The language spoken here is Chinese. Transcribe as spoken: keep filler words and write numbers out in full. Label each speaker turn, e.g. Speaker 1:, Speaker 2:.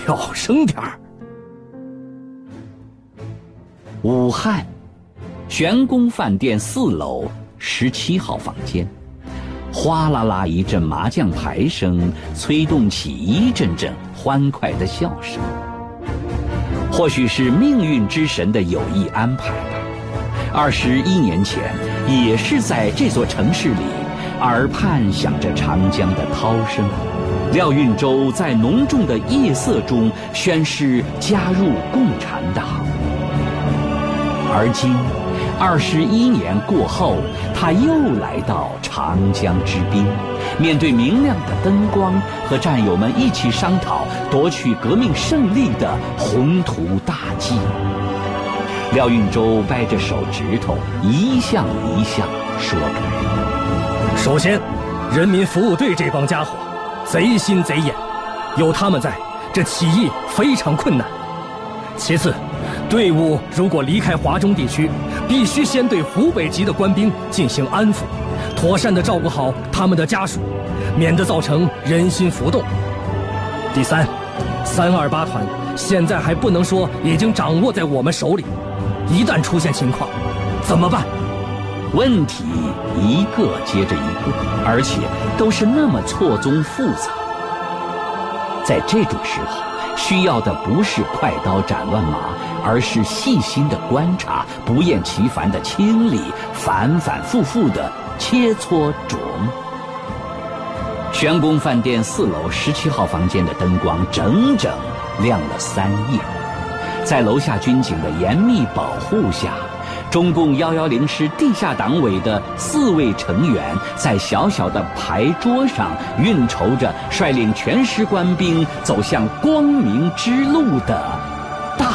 Speaker 1: 小声点儿。
Speaker 2: 武汉玄宫饭店四楼十七号房间，哗啦啦一阵麻将牌声，催动起一阵阵欢快的笑声。或许是命运之神的有意安排吧。二十一年前，也是在这座城市里，耳畔响着长江的涛声，廖运周在浓重的夜色中宣誓加入共产党。而今，二十一年过后，他又来到长江之滨，面对明亮的灯光，和战友们一起商讨夺取革命胜利的宏图大计。廖运周掰着手指头，一项一项说开。
Speaker 1: 首先，人民服务队这帮家伙贼心贼眼，有他们在，这起义非常困难。其次，队伍如果离开华中地区，必须先对湖北籍的官兵进行安抚，妥善地照顾好他们的家属，免得造成人心浮动。第三，三二八团现在还不能说已经掌握在我们手里，一旦出现情况，怎么办？
Speaker 2: 问题一个接着一个，而且都是那么错综复杂。在这种时候，需要的不是快刀斩乱麻，而是细心的观察，不厌其烦的清理，反反复复的切磋琢磨。玄宫饭店四楼十七号房间的灯光整整亮了三夜，在楼下军警的严密保护下，中共一一零师地下党委的四位成员在小小的牌桌上运筹着率领全师官兵走向光明之路的